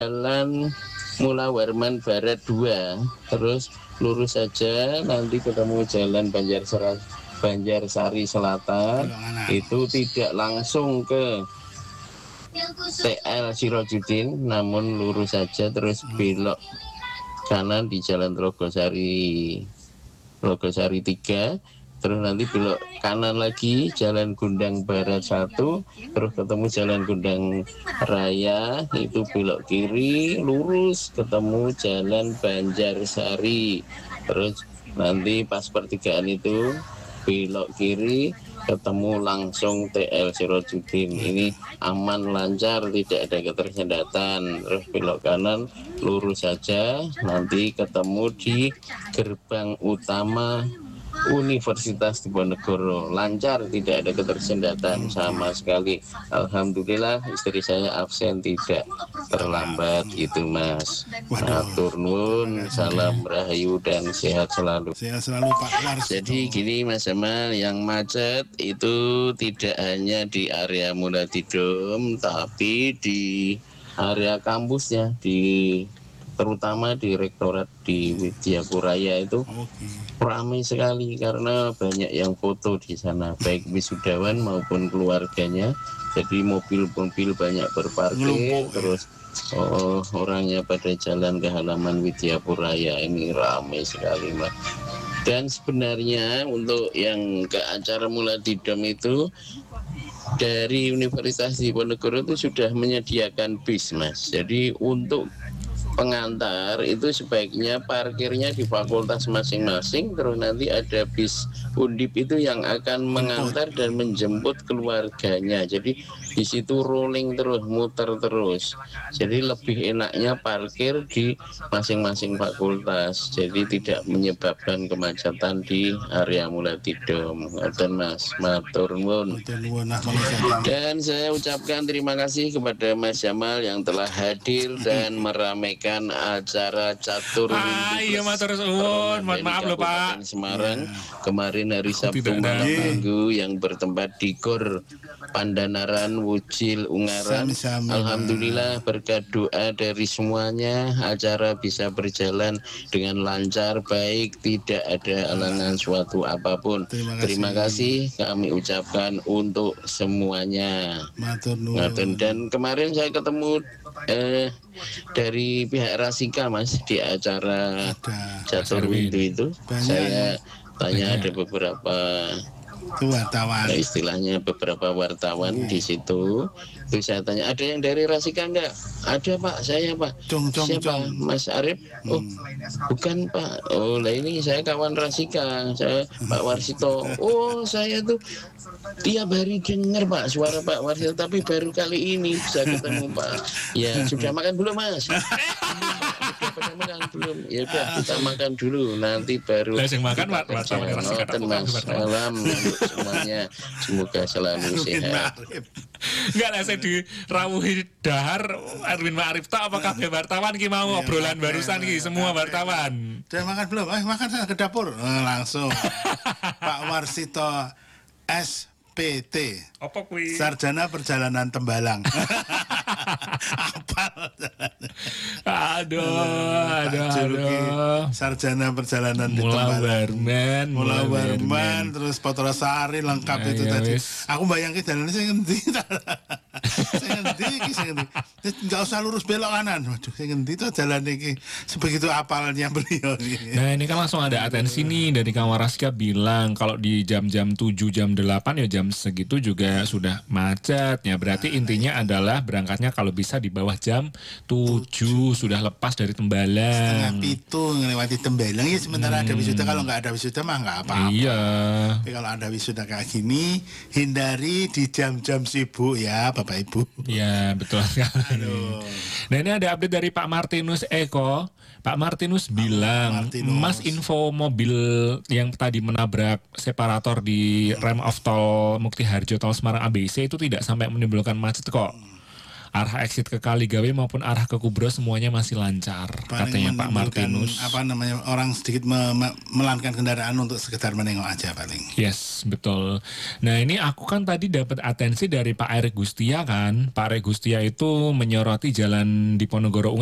Jalan Mula Warman Barat 2, terus lurus saja nanti ketemu Jalan Banjarsari Selatan. Itu tidak langsung ke TL Sirojudin, namun lurus saja terus belok kanan di Jalan Rogosari 3, terus nanti belok kanan lagi Jalan Gundang Barat 1, terus ketemu Jalan Gundang Raya, itu belok kiri lurus ketemu Jalan Banjarsari, terus nanti pas pertigaan itu belok kiri ketemu langsung TL Sirojudin. Ini aman, lancar, tidak ada ketersendatan. Terus belok kanan lurus saja, nanti ketemu di gerbang utama Universitas Diponegoro, lancar, tidak ada ketersendatan sama sekali. Alhamdulillah istri saya absen, tidak terlambat itu Mas. Matur nuwun, salam rahayu dan sehat selalu. Sehat selalu Pak Lars. Jadi gini Mas Jamal, yang macet itu tidak hanya di area Muladidom, tapi di area kampusnya, terutama di rektorat di Widyapuraya itu ramai sekali karena banyak yang foto di sana, baik wisudawan maupun keluarganya. Jadi mobil-mobil banyak berparkir, terus orangnya pada jalan ke halaman Widyapuraya, ini ramai sekali Mas. Dan sebenarnya untuk yang ke acara Muladidom itu dari Universitas Diponegoro itu sudah menyediakan bis Mas. Jadi untuk pengantar itu sebaiknya parkirnya di fakultas masing-masing, terus nanti ada bis undip itu yang akan mengantar dan menjemput keluarganya. Jadi di situ rolling terus, muter terus. Jadi lebih enaknya parkir di masing-masing fakultas. Jadi tidak menyebabkan kemacetan di area Muladidom. Dan Mas, matur nuwun. Dan saya ucapkan terima kasih kepada Mas Jamal yang telah hadir dan meramaikan acara catur iya matur suwun, mohon maaf lho Pak. Semarang kemarin hari Sabtu malam Minggu yang bertempat di Gor Pandanaran Wucil Ungaran. Alhamdulillah berkat doa dari semuanya acara bisa berjalan dengan lancar, baik, tidak ada halangan suatu apapun. Terima kasih kami ucapkan untuk semuanya. Dan kemarin saya ketemu dari pihak Rasika Mas di acara Catur Windu itu. Saya tanya ada beberapa wartawan, istilahnya beberapa wartawan di situ. Terus saya tanya, ada yang dari Rasika enggak? Ada Pak, saya Pak. Siapa? Mas Arif? Oh bukan Pak. Oh lah ini saya kawan Rasika, saya Pak Warsito. Oh saya tuh tiap hari dengar Pak suara Pak Warsito, tapi baru kali ini bisa ketemu Pak. Ya sudah makan belum Mas? Sudah makan belum? Ya udah kita makan dulu, nanti baru makan wartawan Rasika. Mas, salam untuk semuanya, semoga selalu sehat. Enggak lah, saya dirawuhi dahar Erwin Ma'arif tak apakah wartawan ki mau obrolan barusan ki semua wartawan. Udah makan belum? Makan sana ke dapur. Langsung Pak Warsito SPT. Apa kuwi? Sarjana Perjalanan Tembalang. Aduh. Sarjana Perjalanan di Tembalang. Mula Warman, terus Potrosari lengkap itu tadi. Aku bayangin jalannya saya ngendi. Saya ngendi. Enggak usah lurus belok kanan. Waduh, saya ngendi tuh jalan ini. Sebegitu apalnya beliau. Nah, ini kan langsung ada atensi nih dari Kang Waraska bilang kalau di jam-jam 7, jam 8 ya jam segitu juga sudah macet. Ya berarti intinya adalah berangkatnya kalau bisa di bawah jam 7 sudah lepas dari Tembalang. 7:30 ngelewati Tembalang ya, sementara ada wisuda. Kalau nggak ada wisuda mah nggak apa-apa. Iya. Tapi kalau ada wisuda kayak gini, hindari di jam-jam sibuk ya Bapak Ibu. Iya betul sekali. Nah ini ada update dari Pak Martinus Eko. Pak Martinus bilang, Mas info mobil yang tadi menabrak separator di rem of tol Mukti Harjo tol Semarang ABC itu tidak sampai menimbulkan macet kok. arah exit ke Kaligawe maupun arah ke Kubro semuanya masih lancar, katanya Pak Martinus. Orang sedikit melankan kendaraan untuk sekedar menengok aja paling. Yes, betul. Nah ini aku kan tadi dapat atensi dari Pak Erik Gustia kan. Pak Erik Gustia itu menyoroti jalan di Ponorogo